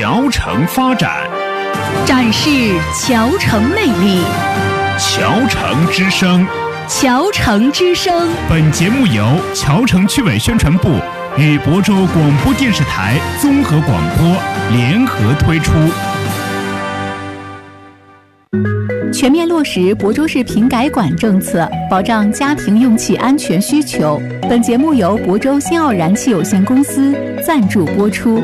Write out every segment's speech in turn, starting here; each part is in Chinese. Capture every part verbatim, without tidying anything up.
侨城发展， 展示侨城魅力。 侨城之声， 侨城之声。 本节目由侨城区委宣传部与亳州广播电视台综合广播联合推出。 全面落实亳州市瓶改管政策，保障家庭用气安全需求。本节目由亳州新奥燃气有限公司赞助播出。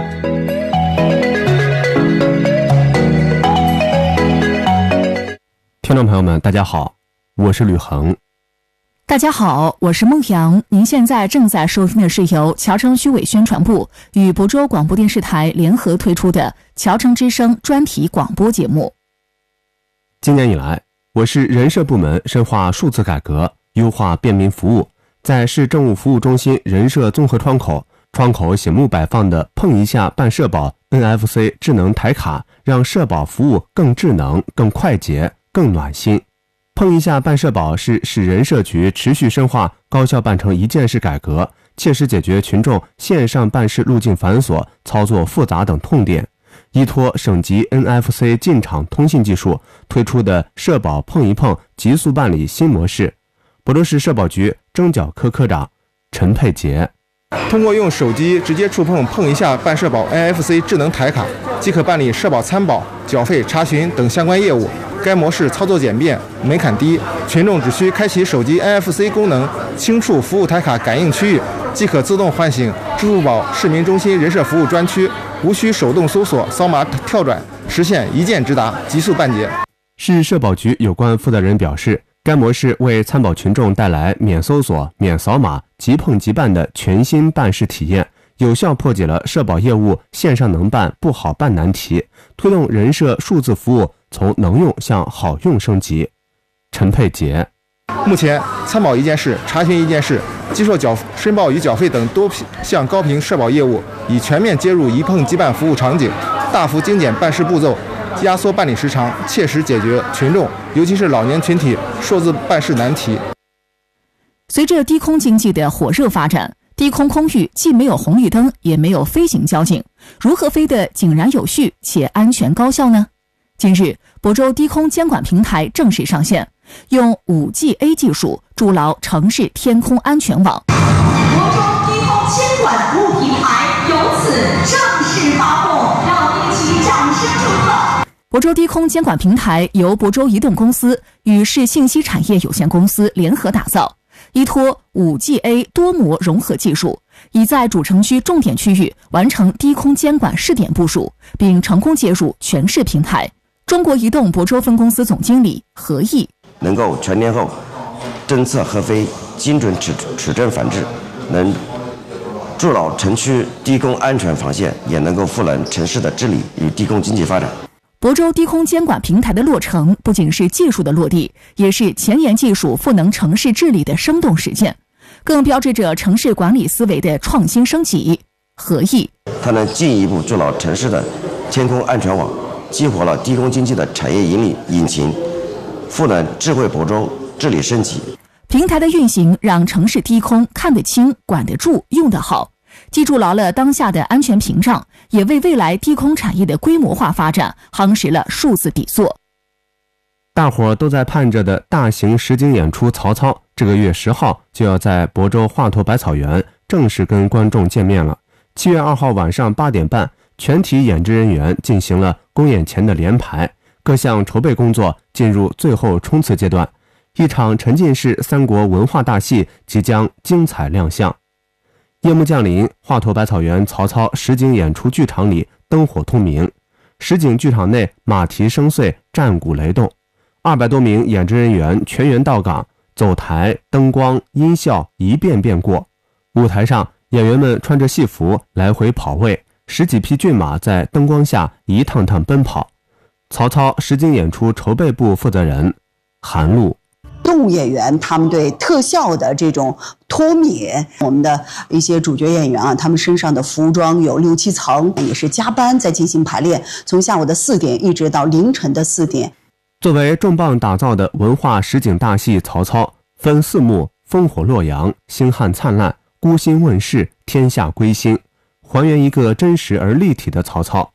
听众朋友们，大家好，我是吕恒。 大家好，我是孟阳。您现在正在收听的是由侨城区委宣传部与亳州广播电视台联合推出的侨城之声专题广播节目。 今年以来，我市人社部门深化数字改革，优化便民服务，在市政务服务中心人社综合窗口，窗口醒目摆放的碰一下办社保 N F C 智能台卡，让社保服务更智能、更快捷、更暖心。碰一下办社保是市人社局持续深化高效办成一件事改革，切实解决群众线上办事路径繁琐、操作复杂等痛点。依托省级 N F C 进场通信技术推出的社保碰一碰极速办理新模式，亳州市社保局征缴科科长陈佩杰。 通过用手机直接触碰碰一下办社保 N F C 智能台卡，即可办理社保参保、缴费、查询等相关业务。该模式操作简便，门槛低，群众只需开启手机 N F C 功能，轻触服务台卡感应区域，即可自动唤醒支付宝市民中心人社服务专区，无需手动搜索、扫码跳转，实现一键直达，极速办结。 市社保局有关负责人表示，该模式为参保群众带来免搜索、免扫码、即碰即办的全新办事体验，有效破解了社保业务线上能办不好办难题，推动人社数字服务从能用向好用升级。陈佩杰， 目前参保一件事、查询一件事、接受缴申报与缴费等多项高频社保业务已全面接入一碰即办服务场景，大幅精简办事步骤，压缩办理时长，切实解决群众尤其是老年群体数字办事难题。 随着低空经济的火热发展，低空空域既没有红绿灯，也没有飞行交警，如何飞得井然有序且安全高效呢？近日，亳州低空监管平台正式上线，用 五 G A 技术筑牢城市天空安全网。 亳州低空监管服务平台由此正式发布，让我们一起掌声祝贺。 亳州低空监管平台由亳州移动公司与市信息产业有限公司联合打造，依托 五 G A 多模融合技术，已在主城区重点区域完成低空监管试点部署，并成功接入全市平台。中国移动亳州分公司总经理何毅， 能够全天候侦测核飞，精准取取证反制，能筑牢城区低空安全防线，也能够赋能城市的治理与低空经济发展。 亳州低空监管平台的落成，不仅是技术的落地，也是前沿技术赋能城市治理的生动实践，更标志着城市管理思维的创新升级。何毅， 它能进一步筑牢城市的天空安全网，激活了低空经济的产业引领引擎，赋能智慧亳州治理升级。 平台的运行让城市低空看得清、管得住、用得好，既筑牢了当下的安全屏障，也为未来低空产业的规模化发展夯实了数字底座。 大伙都在盼着的大型实景演出《曹操》，这个月十号就要在亳州华佗百草园正式跟观众见面了。七月二号晚上八点半，全体演职人员进行了公演前的联排，各项筹备工作进入最后冲刺阶段。一场沉浸式三国文化大戏即将精彩亮相。夜幕降临，华佗百草园曹操实景演出剧场里灯火通明，实景剧场内马蹄声碎，战鼓雷动，二百多名演职人员全员到岗，走台、灯光、音效一遍遍过。舞台上，演员们穿着戏服来回跑位，十几匹骏马在灯光下一趟趟奔跑。曹操实景演出筹备部负责人韩露， 动物演员他们对特效的这种脱敏，我们的一些主角演员啊，他们身上的服装有六七层，也是加班在进行排练，从下午的四点一直到凌晨的四点。 作为重磅打造的文化实景大戏《曹操》，分四幕：烽火洛阳、星汉灿烂、孤心问世、天下归心，还原一个真实而立体的曹操。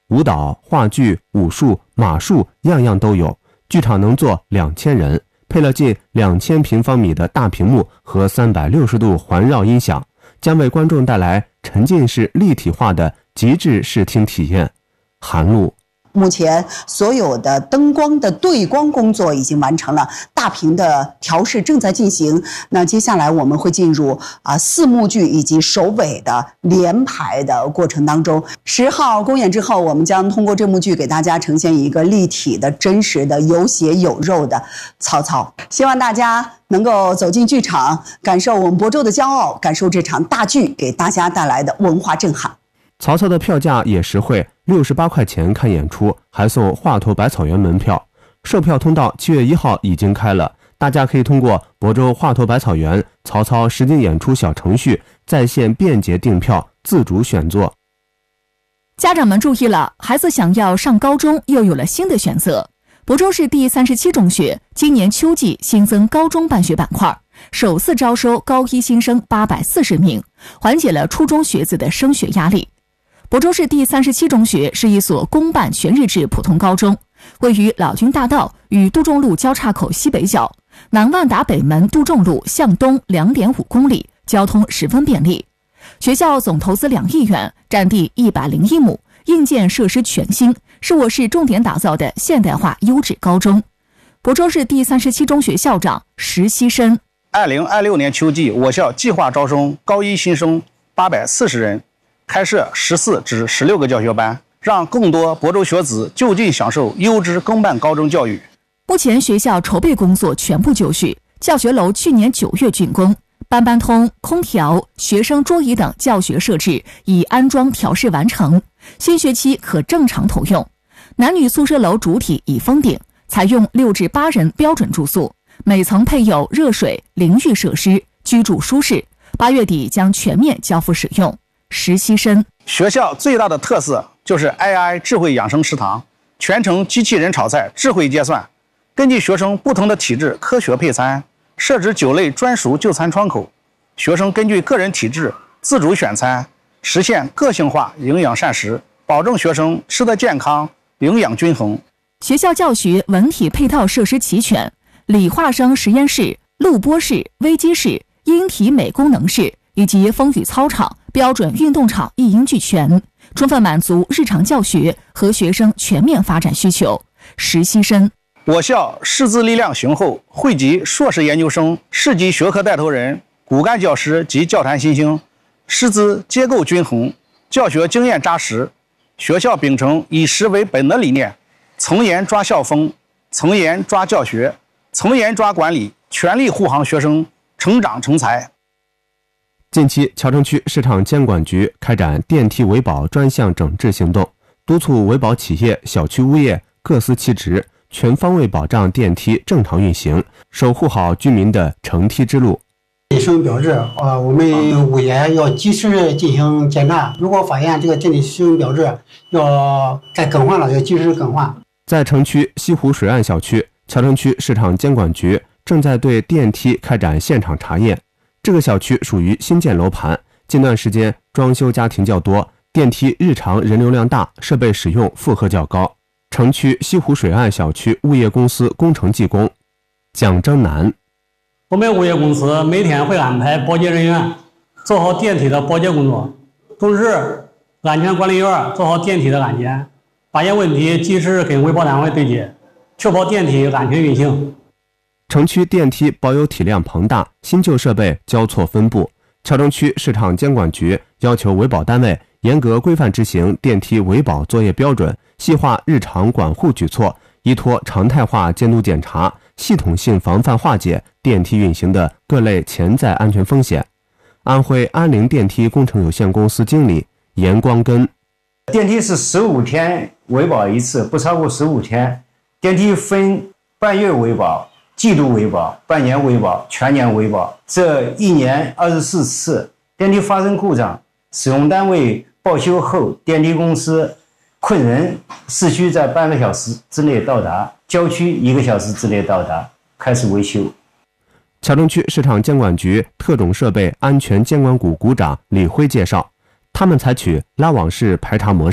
舞蹈、话剧、武术、马术样样都有。剧场能坐两千人，配了近两千平方米的大屏幕和三百六十度环绕音响，将为观众带来沉浸式立体化的极致视听体验。韩露。 目前所有的灯光的对光工作已经完成了，大屏的调试正在进行。那接下来我们会进入啊四幕剧以及首尾的连排的过程当中。十号公演之后，我们将通过这幕剧给大家呈现一个立体的、真实的、有血有肉的曹操。希望大家能够走进剧场，感受我们亳州的骄傲，感受这场大剧给大家带来的文化震撼。 曹操的票价也实惠，六十八块钱看演出，还送华佗百草园门票。售票通道七月一号已经开了，大家可以通过亳州华佗百草园曹操实景演出小程序在线便捷订票，自主选座。 家长们注意了，孩子想要上高中又有了新的选择。亳州市第三十七中学今年秋季新增高中办学板块，首次招收高一新生八百四十名，缓解了初中学子的升学压力。亳州市第三十七中学是一所公办全日制普通高中，位于老君大道与杜仲路交叉口西北角，南万达北门杜仲路向东 两点五公里，交通十分便利。学校总投资两亿元，占地一百零一亩，硬件设施全新，是我市重点打造的现代化优质高中。亳州市第三十七中学校长石希深： 二零二六年秋季，我校计划招生高一新生八百四十人，开设十四至十六个教学班，让更多亳州学子就近享受优质公办高中教育。 目前学校筹备工作全部就绪，教学楼去年九月竣工，班班通、空调、学生桌椅等教学设置已安装调试完成，新学期可正常投用。男女宿舍楼主体已封顶，采用六至八人标准住宿，每层配有热水、淋浴设施，居住舒适。八月底将全面交付使用。石希深： 学校最大的特色就是 A I 智慧养生食堂，全程机器人炒菜，智慧结算，根据学生不同的体质科学配餐，设置九类专属就餐窗口，学生根据个人体质自主选餐，实现个性化营养膳食，保证学生吃得健康、营养均衡。 学校教学文体配套设施齐全，理化生实验室、录播室、微机室、音体美功能室以及风雨操场、标准运动场一应俱全，充分满足日常教学和学生全面发展需求。石希深： 我校师资力量雄厚，汇集硕士研究生、市级学科带头人、骨干教师及教坛新星，师资结构均衡，教学经验扎实。学校秉承以师为本的理念，从严抓校风，从严抓教学，从严抓管理，全力护航学生成长成才。 近期，桥城区市场监管局开展电梯维保专项整治行动，督促维保企业、小区物业各司其职，全方位保障电梯正常运行，守护好居民的乘梯之路。 使用标志啊，我们物业要及时进行检查，如果发现这个电梯使用标志要该更换了，要及时更换。 在城区西湖水岸小区，桥城区市场监管局正在对电梯开展现场查验。这个小区属于新建楼盘，近段时间装修家庭较多，电梯日常人流量大，设备使用负荷较高。城区西湖水岸小区物业公司工程技工蒋征南： 我们物业公司每天会安排保洁人员做好电梯的保洁工作，同时安全管理员做好电梯的安检，发现问题及时跟维保单位对接，确保电梯安全运行。 城区电梯保有体量庞大，新旧设备交错分布。桥城区市场监管局要求维保单位严格规范执行电梯维保作业标准，细化日常管护举措，依托常态化监督检查，系统性防范化解电梯运行的各类潜在安全风险。安徽安陵电梯工程有限公司经理严光根： 电梯是十五天维保一次，不超过十五天。电梯分半月维保、季度维保、半年维保、全年维保，这一年二十四次。电梯发生故障，使用单位报修后，电梯公司困人，市区在半个小时之内到达，郊区一个小时之内到达，开始维修。 桥城区市场监管局特种设备安全监管股股长李辉介绍，他们采取拉网式排查模式，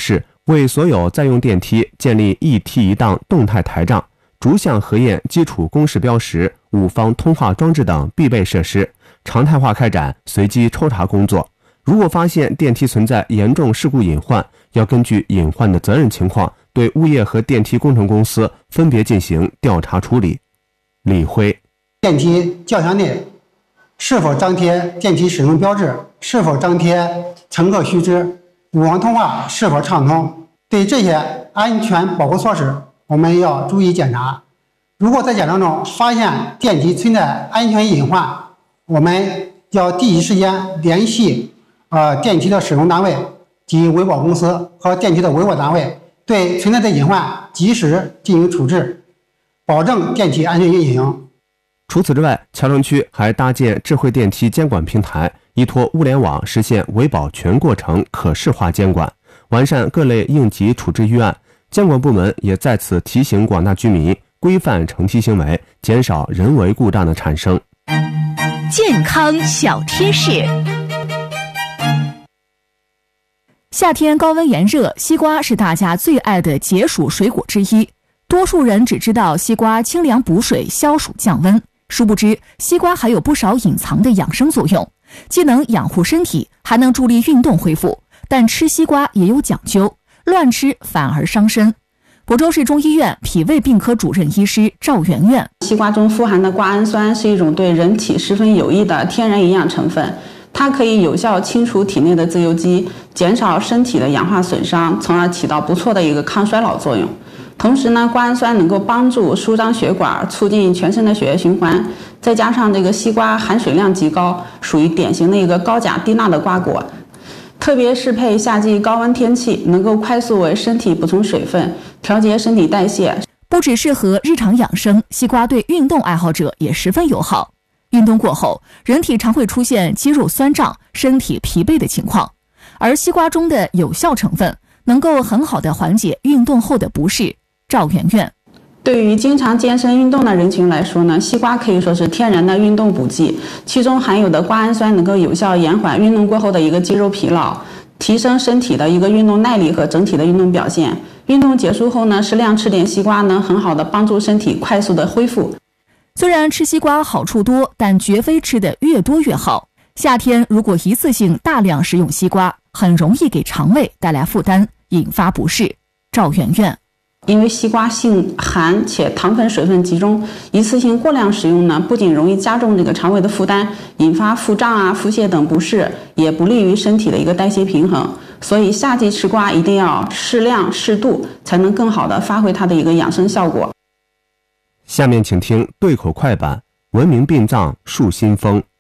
为所有在用电梯建立一梯一档动态台账，逐项核验基础公示标识、五方通话装置等必备设施，常态化开展随机抽查工作。如果发现电梯存在严重事故隐患，要根据隐患的责任情况，对物业和电梯工程公司分别进行调查处理。李辉， 电梯轿厢内是否张贴电梯使用标志，是否张贴乘客须知，五方通话是否畅通，对这些安全保护措施我们要注意检查。如果在检查中发现电梯存在安全隐患，我们要第一时间联系呃电梯的使用单位及维保公司和电梯的维保单位，对存在的隐患及时进行处置，保证电梯安全运行。 除此之外，桥城区还搭建智慧电梯监管平台，依托物联网实现维保全过程可视化监管，完善各类应急处置预案。监管部门也在此提醒广大居民规范乘梯行为，减少人为故障的产生。 健康小贴士。 夏天高温炎热，西瓜是大家最爱的解暑水果之一。多数人只知道西瓜清凉补水、消暑降温，殊不知西瓜还有不少隐藏的养生作用，既能养护身体，还能助力运动恢复。但吃西瓜也有讲究，乱吃反而伤身。亳州市中医院脾胃病科主任医师赵媛媛， 西瓜中富含的瓜氨酸是一种对人体十分有益的天然营养成分，它可以有效清除体内的自由基，减少身体的氧化损伤，从而起到不错的一个抗衰老作用。同时呢，瓜氨酸能够帮助舒张血管，促进全身的血液循环，再加上这个西瓜含水量极高，属于典型的一个高钾低钠的瓜果，特别适配夏季高温天气，能够快速为身体补充水分，调节身体代谢。 不只适合日常养生，西瓜对运动爱好者也十分友好。运动过后，人体常会出现肌肉酸胀、身体疲惫的情况，而西瓜中的有效成分能够很好的缓解运动后的不适。赵媛媛， 对于经常健身运动的人群来说呢，西瓜可以说是天然的运动补剂，其中含有的瓜氨酸能够有效延缓运动过后的一个肌肉疲劳，提升身体的一个运动耐力和整体的运动表现。运动结束后呢，适量吃点西瓜能很好的帮助身体快速的恢复。 虽然吃西瓜好处多，但绝非吃的越多越好。夏天如果一次性大量食用西瓜，很容易给肠胃带来负担，引发不适。赵媛媛， 因为西瓜性寒且糖分水分集中，一次性过量食用呢，不仅容易加重这个肠胃的负担，引发腹胀啊、腹泻等不适，也不利于身体的一个代谢平衡。所以夏季吃瓜一定要适量适度，才能更好的发挥它的一个养生效果。 下面请听对口快板：文明殡葬树新风。